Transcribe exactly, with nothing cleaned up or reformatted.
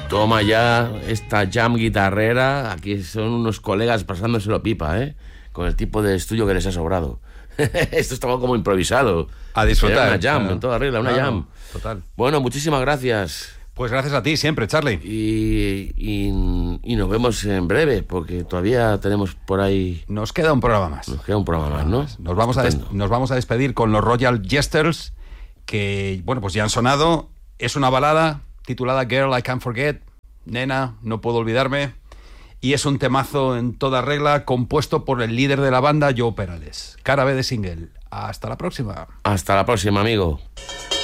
Toma ya esta jam guitarrera. Aquí son unos colegas pasándoselo pipa, ¿eh? Con el tipo de estudio que les ha sobrado. Esto estaba como improvisado. A disfrutar. Era una jam, claro. en toda regla, una Claro, jam. Total. Bueno, muchísimas gracias. Pues gracias a ti siempre, Charlie. Y, y, y nos vemos en breve, porque todavía tenemos por ahí... Nos queda un programa más. Nos queda un programa más, ¿no? Nos vamos, a des- Estupendo. nos vamos a despedir con los Royal Jesters, que, bueno, pues ya han sonado. Es una balada titulada Girl, I Can't Forget. Nena, no puedo olvidarme. Y es un temazo en toda regla, compuesto por el líder de la banda, Joe Perales. Cara B de single. Hasta la próxima. Hasta la próxima, amigo.